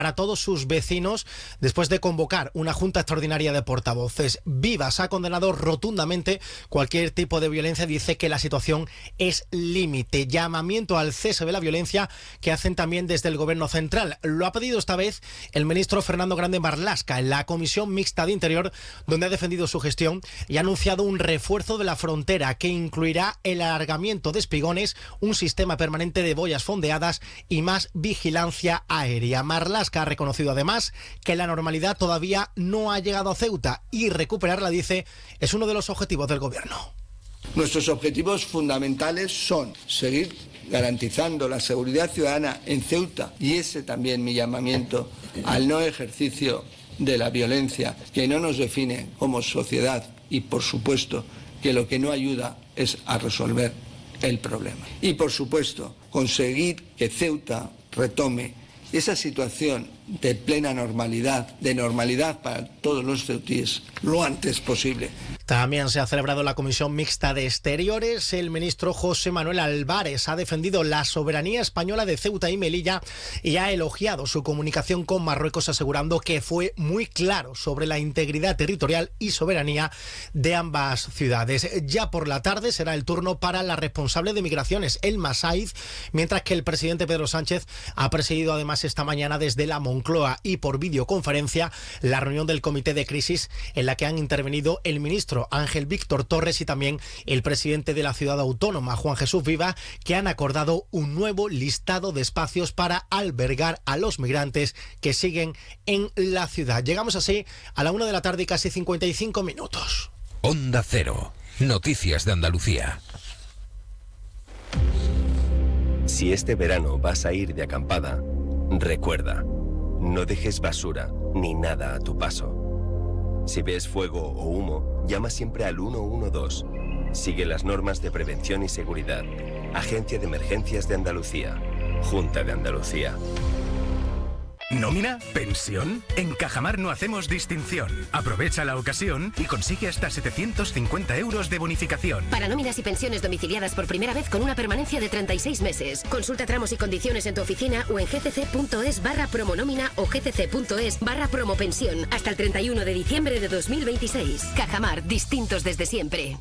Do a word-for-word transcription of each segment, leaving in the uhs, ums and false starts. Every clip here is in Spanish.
para todos sus vecinos después de convocar una junta extraordinaria de portavoces. Vivas ha condenado rotundamente cualquier tipo de violencia, dice que la situación es límite. Llamamiento al cese de la violencia que hacen también desde el Gobierno central. Lo ha pedido esta vez el ministro Fernando Grande Marlaska en la Comisión Mixta de Interior, donde ha defendido su gestión y ha anunciado un refuerzo de la frontera que incluirá el alargamiento de espigones, un sistema permanente de boyas fondeadas y más vigilancia aérea. Marlaska ha reconocido además que la normalidad todavía no ha llegado a Ceuta y recuperarla, dice, es uno de los objetivos del Gobierno. Nuestros objetivos fundamentales son seguir garantizando la seguridad ciudadana en Ceuta y ese también mi llamamiento al no ejercicio de la violencia que no nos define como sociedad y, por supuesto, que lo que no ayuda es a resolver el problema. Y, por supuesto, conseguir que Ceuta retome esa situación de plena normalidad, de normalidad para todos los ceutíes, lo antes posible. También se ha celebrado la Comisión Mixta de Exteriores. El ministro José Manuel Álvarez ha defendido la soberanía española de Ceuta y Melilla y ha elogiado su comunicación con Marruecos, asegurando que fue muy claro sobre la integridad territorial y soberanía de ambas ciudades. Ya por la tarde será el turno para la responsable de migraciones, Elma Saiz, mientras que el presidente Pedro Sánchez ha presidido además esta mañana desde la Moncloa y por videoconferencia la reunión del comité de crisis en la que han intervenido el ministro Ángel Víctor Torres y también el presidente de la ciudad autónoma, Juan Jesús Viva, que han acordado un nuevo listado de espacios para albergar a los migrantes que siguen en la ciudad. Llegamos así a la una de la tarde y casi cincuenta y cinco minutos. Onda Cero, noticias de Andalucía. Si este verano vas a ir de acampada, recuerda, no dejes basura ni nada a tu paso. Si ves fuego o humo, llama siempre al uno uno dos. Sigue las normas de prevención y seguridad. Agencia de Emergencias de Andalucía. Junta de Andalucía. ¿Nómina? ¿Pensión? En Cajamar no hacemos distinción. Aprovecha la ocasión y consigue hasta setecientos cincuenta euros de bonificación. Para nóminas y pensiones domiciliadas por primera vez con una permanencia de treinta y seis meses. Consulta tramos y condiciones en tu oficina o en gcc.es barra promonómina o gcc.es barra promopensión hasta el treinta y uno de diciembre de dos mil veintiséis. Cajamar, distintos desde siempre.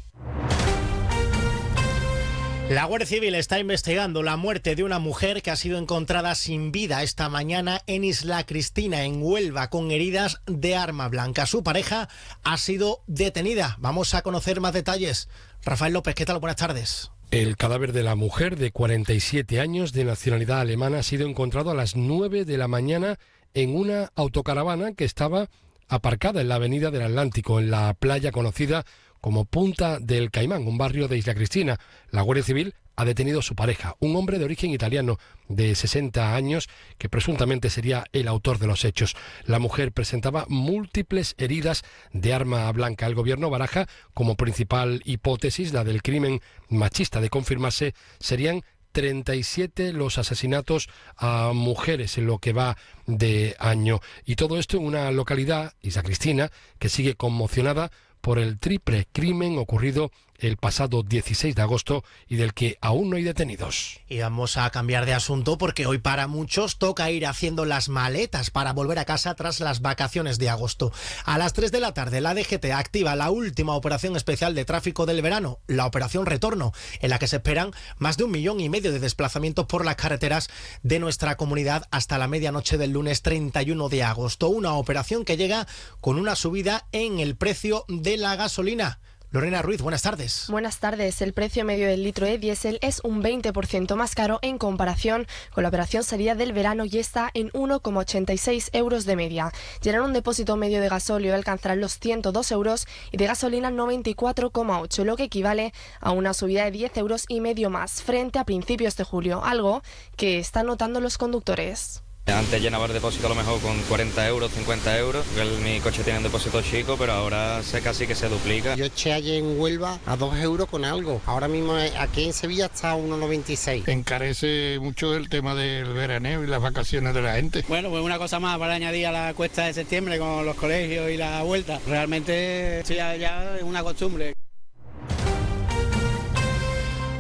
La Guardia Civil está investigando la muerte de una mujer que ha sido encontrada sin vida esta mañana en Isla Cristina, en Huelva, con heridas de arma blanca. Su pareja ha sido detenida. Vamos a conocer más detalles. Rafael López, ¿qué tal? Buenas tardes. El cadáver de la mujer de cuarenta y siete años de nacionalidad alemana ha sido encontrado a las nueve de la mañana en una autocaravana que estaba aparcada en la avenida del Atlántico, en la playa conocida como Punta del Caimán, un barrio de Isla Cristina. La Guardia Civil ha detenido a su pareja, un hombre de origen italiano de sesenta años que presuntamente sería el autor de los hechos. La mujer presentaba múltiples heridas de arma blanca. El gobierno baraja como principal hipótesis la del crimen machista. De confirmarse, serían treinta y siete los asesinatos a mujeres en lo que va de año. Y todo esto en una localidad, Isla Cristina, que sigue conmocionada por el triple crimen ocurrido el pasado dieciséis de agosto y del que aún no hay detenidos. Y vamos a cambiar de asunto porque hoy para muchos toca ir haciendo las maletas para volver a casa tras las vacaciones de agosto. A las tres de la tarde la D G T activa la última operación especial de tráfico del verano, la Operación Retorno, en la que se esperan más de un millón y medio de desplazamientos por las carreteras de nuestra comunidad hasta la medianoche del lunes treinta y uno de agosto. Una operación que llega con una subida en el precio de la gasolina. Lorena Ruiz, buenas tardes. Buenas tardes. El precio medio del litro de diésel es un veinte por ciento más caro en comparación con la operación salida del verano y está en uno coma ochenta y seis euros de media. Llenar un depósito medio de gasóleo alcanzará los ciento dos euros y de gasolina noventa y cuatro coma ocho, lo que equivale a una subida de diez euros y medio más frente a principios de julio, algo que están notando los conductores. Antes llenaba el depósito a lo mejor con cuarenta euros, cincuenta euros, porque mi coche tiene un depósito chico, pero ahora sé casi que se duplica. Yo eché ayer en Huelva a dos euros con algo, ahora mismo aquí en Sevilla está a uno noventa y seis. Encarece mucho el tema del veraneo y las vacaciones de la gente. Bueno, pues una cosa más para añadir a la cuesta de septiembre con los colegios y la vuelta. Realmente esto ya, ya es una costumbre.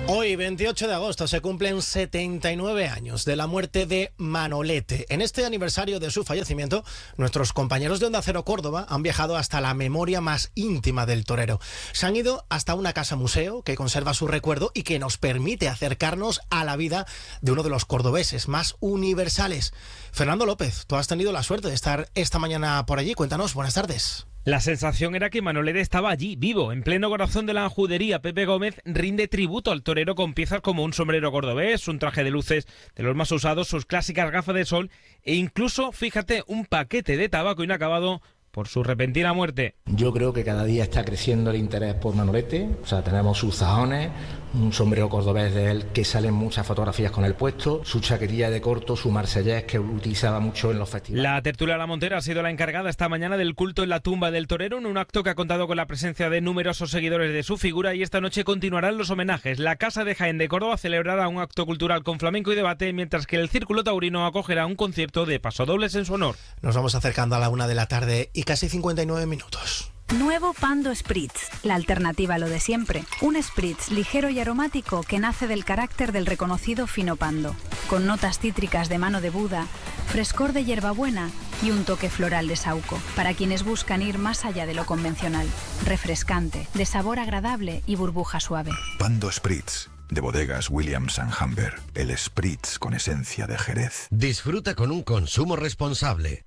Hoy, veintiocho de agosto, se cumplen setenta y nueve años de la muerte de Manolete. En este aniversario de su fallecimiento, nuestros compañeros de Onda Cero Córdoba han viajado hasta la memoria más íntima del torero. Se han ido hasta una casa museo que conserva su recuerdo y que nos permite acercarnos a la vida de uno de los cordobeses más universales. Fernando López, tú has tenido la suerte de estar esta mañana por allí. Cuéntanos, buenas tardes. La sensación era que Manolete estaba allí, vivo, en pleno corazón de la judería. Pepe Gómez rinde tributo al torero con piezas como un sombrero cordobés, un traje de luces de los más usados, sus clásicas gafas de sol e incluso, fíjate, un paquete de tabaco inacabado por su repentina muerte. Yo creo que cada día está creciendo el interés por Manolete. O sea, tenemos sus zahones, un sombrero cordobés de él que salen muchas fotografías con él puesto, su chaquetilla de corto, su marsellés que utilizaba mucho en los festivales. La tertulia La Montera ha sido la encargada esta mañana del culto en la tumba del torero, en un acto que ha contado con la presencia de numerosos seguidores de su figura, y esta noche continuarán los homenajes. La Casa de Jaén de Córdoba celebrará un acto cultural con flamenco y debate, mientras que el Círculo Taurino acogerá un concierto de pasodobles en su honor. Nos vamos acercando a la una de la tarde y casi cincuenta y nueve minutos. Nuevo Pando Spritz, la alternativa a lo de siempre. Un Spritz ligero y aromático que nace del carácter del reconocido fino Pando, con notas cítricas de mano de Buda, frescor de hierbabuena y un toque floral de saúco, para quienes buscan ir más allá de lo convencional. Refrescante, de sabor agradable y burbuja suave. Pando Spritz, de bodegas Williams and Humber, el Spritz con esencia de Jerez. Disfruta con un consumo responsable.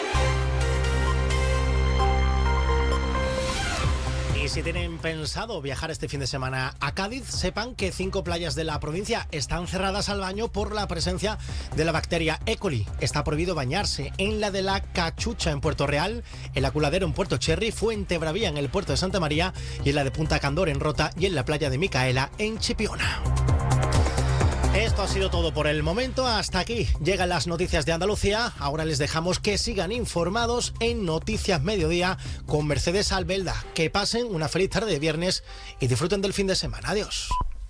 Y si tienen pensado viajar este fin de semana a Cádiz, sepan que cinco playas de la provincia están cerradas al baño por la presencia de la bacteria E. coli. Está prohibido bañarse en la de la Cachucha en Puerto Real, en la Culadero en Puerto Cherry, Fuentebravía en el puerto de Santa María y en la de Punta Candor en Rota y en la playa de Micaela en Chipiona. Esto ha sido todo por el momento. Hasta aquí llegan las noticias de Andalucía. Ahora les dejamos que sigan informados en Noticias Mediodía con Mercedes Albelda. Que pasen una feliz tarde de viernes y disfruten del fin de semana. Adiós.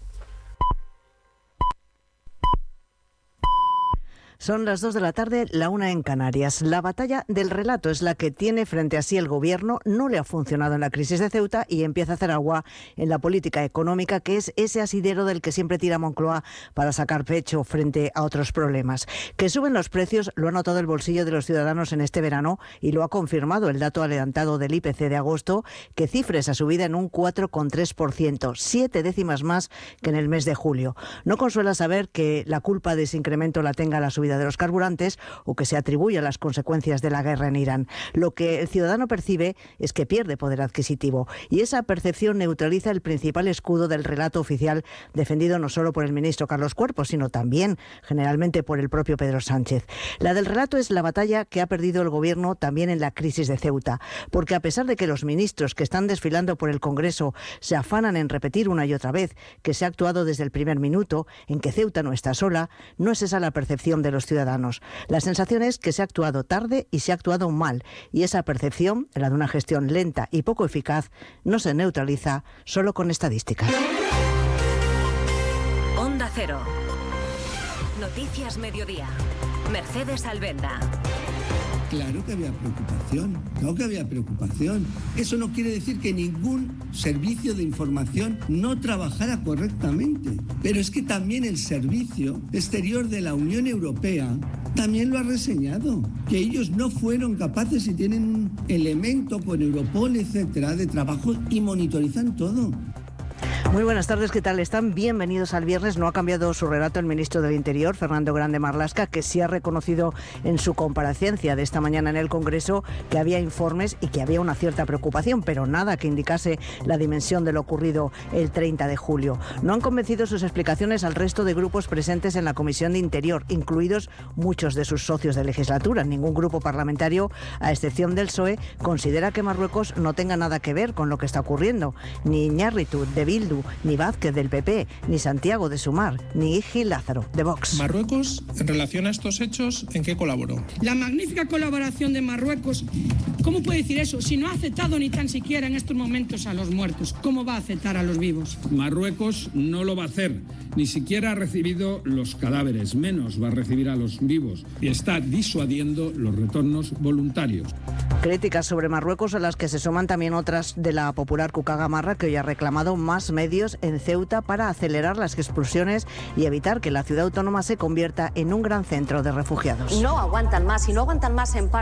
Son las dos de la tarde, la una en Canarias. La batalla del relato es la que tiene frente a sí el gobierno. No le ha funcionado en la crisis de Ceuta y empieza a hacer agua en la política económica, que es ese asidero del que siempre tira Moncloa para sacar pecho frente a otros problemas. Que suben los precios lo ha notado el bolsillo de los ciudadanos en este verano y lo ha confirmado el dato adelantado del I P C de agosto, que cifra esa subida en un cuatro coma tres por ciento, siete décimas más que en el mes de julio. No consuela saber que la culpa de ese incremento la tenga la subida de los carburantes o que se atribuye a las consecuencias de la guerra en Irán. Lo que el ciudadano percibe es que pierde poder adquisitivo y esa percepción neutraliza el principal escudo del relato oficial defendido no solo por el ministro Carlos Cuerpo, sino también generalmente por el propio Pedro Sánchez. La del relato es la batalla que ha perdido el gobierno también en la crisis de Ceuta, porque a pesar de que los ministros que están desfilando por el Congreso se afanan en repetir una y otra vez que se ha actuado desde el primer minuto, en que Ceuta no está sola, no es esa la percepción de los ciudadanos. La sensación es que se ha actuado tarde y se ha actuado mal, y esa percepción, la de una gestión lenta y poco eficaz, no se neutraliza solo con estadísticas. Onda Cero. Noticias Mediodía. Mercedes Albelda. Claro que había preocupación, claro que había preocupación. Eso no quiere decir que ningún servicio de información no trabajara correctamente. Pero es que también el Servicio Exterior de la Unión Europea también lo ha reseñado, que ellos no fueron capaces y tienen un elemento con Europol, etcétera, de trabajo y monitorizan todo. Muy buenas tardes, ¿qué tal están? Bienvenidos al viernes. No ha cambiado su relato el ministro del Interior, Fernando Grande Marlaska, que sí ha reconocido en su comparecencia de esta mañana en el Congreso que había informes y que había una cierta preocupación, pero nada que indicase la dimensión de lo ocurrido el treinta de julio. No han convencido sus explicaciones al resto de grupos presentes en la Comisión de Interior, incluidos muchos de sus socios de legislatura. Ningún grupo parlamentario, a excepción del P S O E, considera que Marruecos no tenga nada que ver con lo que está ocurriendo. Ni Iñárritu, de Bildu, ni Vázquez del P P, ni Santiago de Sumar, ni Gil Lázaro de Vox. Marruecos, en relación a estos hechos, ¿en qué colaboró? La magnífica colaboración de Marruecos, ¿cómo puede decir eso? Si no ha aceptado ni tan siquiera en estos momentos a los muertos, ¿cómo va a aceptar a los vivos? Marruecos no lo va a hacer, ni siquiera ha recibido los cadáveres, menos va a recibir a los vivos y está disuadiendo los retornos voluntarios. Críticas sobre Marruecos a las que se suman también otras de la popular Cuca Gamarra, que hoy ha reclamado más medios medios en Ceuta para acelerar las expulsiones y evitar que la ciudad autónoma se convierta en un gran centro de refugiados. No aguantan más y no aguantan más en parte